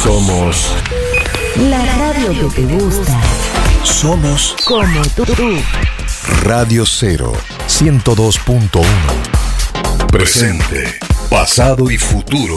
Somos la radio que te gusta. Somos Como tú. Radio 0, 102.1. Presente, pasado y futuro